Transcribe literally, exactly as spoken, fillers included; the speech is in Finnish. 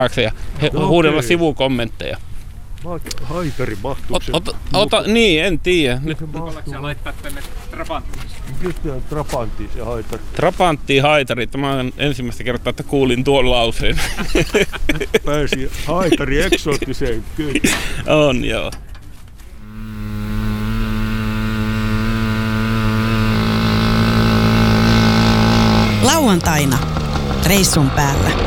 ja he, no, huudella okay. sivukommentteja. Haitari, mahtuuko se? Ot, ota, ota, niin, en tiedä. Nyt Ollaanko laittaa tänne Trabanttiin? Nyt Trabanttiin se haitari. Trabanttiin haitari. Tämä on ensimmäistä kertaa, että kuulin tuon lauseen. Pääsi haitari eksoottiseen kyllä. On, joo. Lauantaina reissun päällä.